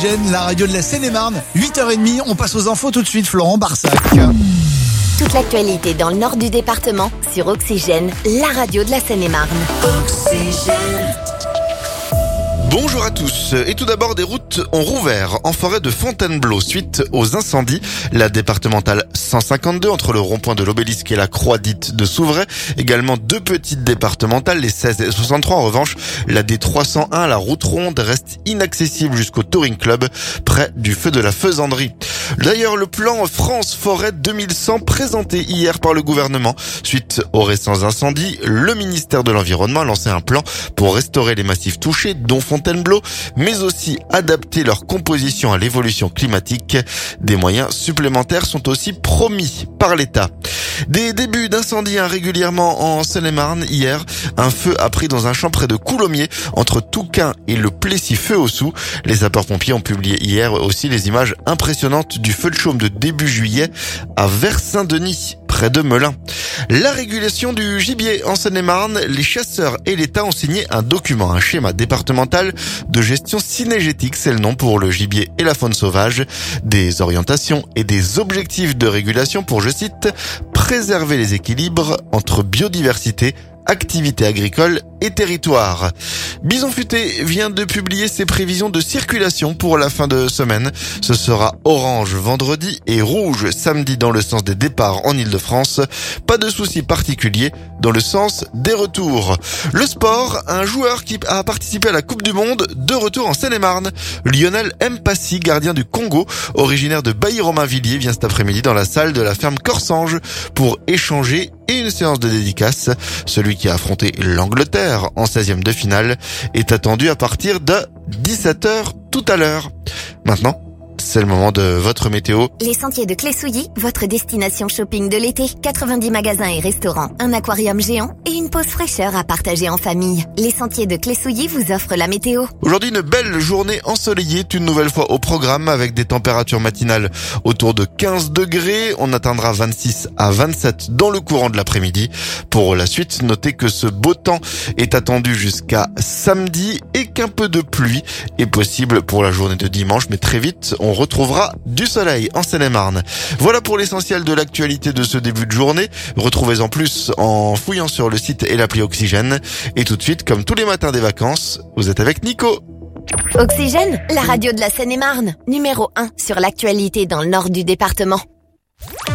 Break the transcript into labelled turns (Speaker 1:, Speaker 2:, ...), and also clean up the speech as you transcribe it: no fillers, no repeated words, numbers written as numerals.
Speaker 1: Oxygène, la radio de la Seine-et-Marne. 8h30, on passe aux infos tout de suite, Florent Barsac.
Speaker 2: Toute l'actualité dans le nord du département sur Oxygène, la radio de la Seine-et-Marne. Oxygène.
Speaker 3: Bonjour à tous. Et tout d'abord, des routes ont rouvert en forêt de Fontainebleau suite aux incendies. La départementale 152 entre le rond-point de l'Obélisque et la croix dite de Souvray. Également deux petites départementales, les 16 et 63. En revanche, la D301, la route ronde, reste inaccessible jusqu'au Touring Club, près du feu de la Faisanderie. D'ailleurs, le plan France Forêt 2100 présenté hier par le gouvernement. Suite aux récents incendies, le ministère de l'Environnement a lancé un plan pour restaurer les massifs touchés, dont Fontainebleau, mais aussi adapter leur composition à l'évolution climatique. Des moyens supplémentaires sont aussi promis par l'État. Des débuts d'incendie régulièrement en Seine-et-Marne. Hier, un feu a pris dans un champ près de Coulommiers, entre Touquin et le Plessis-Feu-Aussou. Les sapeurs-pompiers ont publié hier aussi les images impressionnantes du feu de chaume de début juillet à Vers-Saint-Denis, près de Melun. La régulation du gibier en Seine-et-Marne, les chasseurs et l'État ont signé un document, un schéma départemental de gestion cynégétique, c'est le nom pour le gibier et la faune sauvage, des orientations et des objectifs de régulation pour, je cite, préserver les équilibres entre biodiversité, activité agricole et territoire. Bison Futé vient de publier ses prévisions de circulation pour la fin de semaine. Ce sera orange vendredi et rouge samedi dans le sens des départs en Ile-de-France. Pas de soucis particuliers dans le sens des retours. Le sport, un joueur qui a participé à la Coupe du Monde, de retour en Seine-et-Marne. Lionel Mpassi, gardien du Congo, originaire de Bailly-Romainvilliers, vient cet après-midi dans la salle de la ferme Corsange pour échanger et une séance de dédicace. Celui qui a affronté l'Angleterre en 16e de finale est attendu à partir de 17h tout à l'heure. Maintenant, c'est le moment de votre météo.
Speaker 2: Les Sentiers de Clé-Souilly, votre destination shopping de l'été. 90 magasins et restaurants, un aquarium géant et une pause fraîcheur à partager en famille. Les Sentiers de Clé-Souilly vous offrent la météo.
Speaker 3: Aujourd'hui, une belle journée ensoleillée, une nouvelle fois au programme avec des températures matinales autour de 15 degrés. On atteindra 26 à 27 dans le courant de l'après-midi. Pour la suite, notez que ce beau temps est attendu jusqu'à samedi et qu'un peu de pluie est possible pour la journée de dimanche, mais très vite, on retrouvera du soleil en Seine-et-Marne. Voilà pour l'essentiel de l'actualité de ce début de journée. Retrouvez-en plus en fouillant sur le site et l'appli Oxygène. Et tout de suite, comme tous les matins des vacances, vous êtes avec Nico.
Speaker 2: Oxygène, la radio de la Seine-et-Marne, numéro 1 sur l'actualité dans le nord du département.